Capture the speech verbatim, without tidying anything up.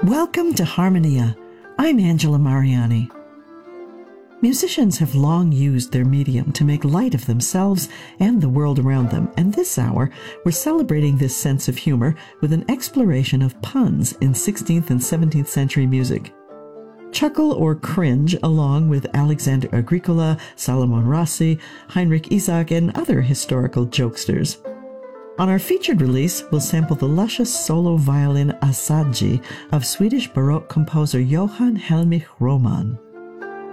Welcome to Harmonia. I'm Angela Mariani. Musicians have long used their medium to make light of themselves and the world around them, and this hour we're celebrating this sense of humor with an exploration of puns in sixteenth and seventeenth century music. Chuckle or cringe along with Alexander Agricola, Salomon Rossi, Heinrich Isaac, and other historical jokesters. On our featured release, we'll sample the luscious solo violin Assaggi of Swedish Baroque composer Johann Helmich Roman.